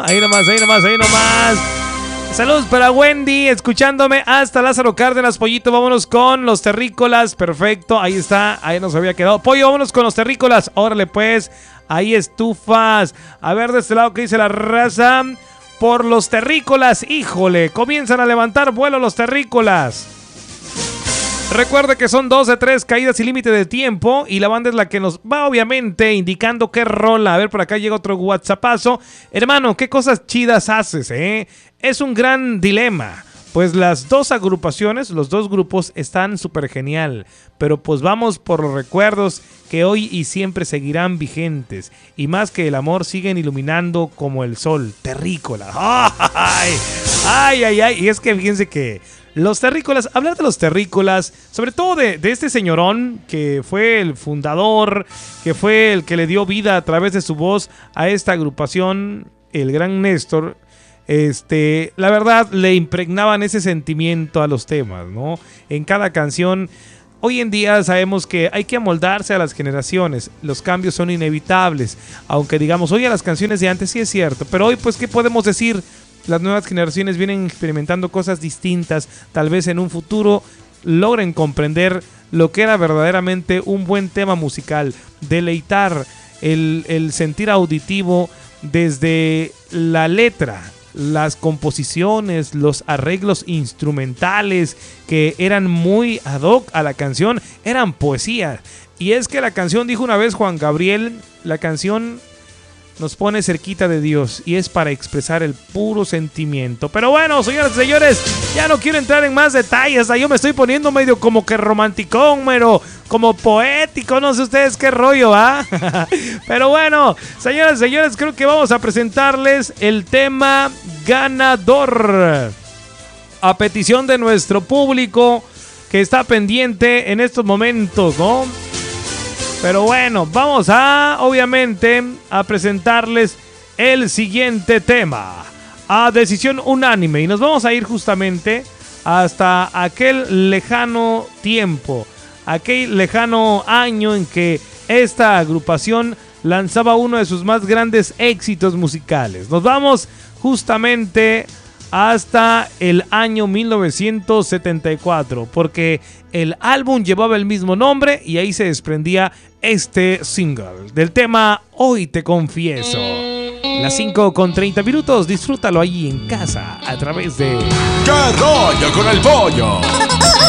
Ahí nomás, ahí nomás, ahí nomás. Saludos para Wendy, escuchándome hasta Lázaro Cárdenas. Pollito, vámonos con los terrícolas. Perfecto, ahí está, ahí nos había quedado. Pollo, vámonos con los terrícolas. Órale pues, ahí estufas. A ver de este lado qué dice la raza. Por los terrícolas, híjole, comienzan a levantar vuelo los terrícolas. Recuerde que son 2 de 3 caídas y límite de tiempo. Y la banda es la que nos va obviamente indicando qué rola. A ver, por acá llega otro whatsappazo. Hermano, qué cosas chidas haces, Es un gran dilema. Pues las dos agrupaciones, los dos grupos están súper genial. Pero pues vamos por los recuerdos que hoy y siempre seguirán vigentes. Y más que el amor siguen iluminando como el sol. Terrícola. ¡Ay! ¡Ay, ay, ay! Y es que fíjense que los terrícolas, hablar de los terrícolas, sobre todo de este señorón que fue el fundador, que fue el que le dio vida a través de su voz a esta agrupación, el gran Néstor. La verdad le impregnaban ese sentimiento a los temas, ¿no? En cada canción. Hoy en día sabemos que hay que amoldarse a las generaciones. Los cambios son inevitables. Aunque digamos, oye, las canciones de antes sí es cierto. Pero hoy, pues, ¿qué podemos decir? Las nuevas generaciones vienen experimentando cosas distintas. Tal vez en un futuro logren comprender lo que era verdaderamente un buen tema musical. Deleitar el sentir auditivo desde la letra, las composiciones, los arreglos instrumentales que eran muy ad hoc a la canción, eran poesía. Y es que la canción, dijo una vez Juan Gabriel, la canción nos pone cerquita de Dios y es para expresar el puro sentimiento. Pero bueno, señoras y señores, ya no quiero entrar en más detalles. Yo me estoy poniendo medio como que romanticón, pero como poético, no sé ustedes qué rollo, ¿ah? Pero bueno, señoras y señores, creo que vamos a presentarles el tema ganador. A petición de nuestro público que está pendiente en estos momentos, ¿no? Pero bueno, vamos obviamente, a presentarles el siguiente tema. A decisión unánime. Y nos vamos a ir justamente hasta aquel lejano tiempo. Aquel lejano año en que esta agrupación lanzaba uno de sus más grandes éxitos musicales. Nos vamos justamente hasta el año 1974, porque el álbum llevaba el mismo nombre y ahí se desprendía este single del tema Hoy Te Confieso. Las 5:30, disfrútalo allí en casa a través de ¿Qué rollo con el pollo?